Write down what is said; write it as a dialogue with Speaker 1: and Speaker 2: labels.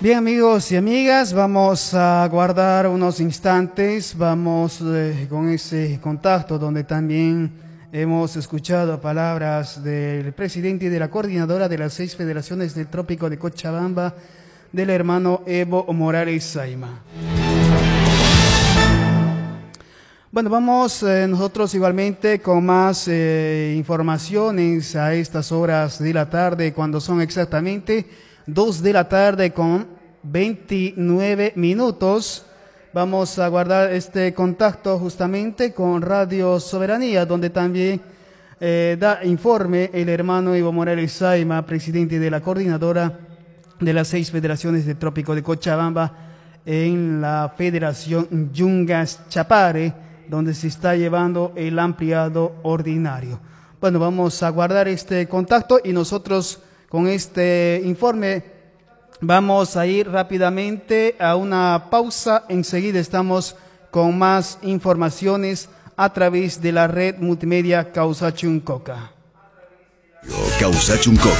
Speaker 1: Bien, amigos y amigas, vamos a guardar unos instantes, vamos con ese contacto donde también hemos escuchado palabras del presidente de la coordinadora de las 6 federaciones del Trópico de Cochabamba, del hermano Evo Morales Saima. Bueno, vamos nosotros igualmente con más informaciones a estas horas de la tarde, cuando son exactamente 2 de la tarde con 29 minutos. Vamos a guardar este contacto justamente con Radio Soberanía, donde también da informe el hermano Evo Morales Saima, presidente de la coordinadora de las 6 federaciones del Trópico de Cochabamba en la Federación Yungas Chapare, donde se está llevando el ampliado ordinario. Bueno, vamos a guardar este contacto y nosotros con este informe vamos a ir rápidamente a una pausa. Enseguida estamos con más informaciones a través de la red multimedia Causachuncoca.
Speaker 2: Causachuncoca.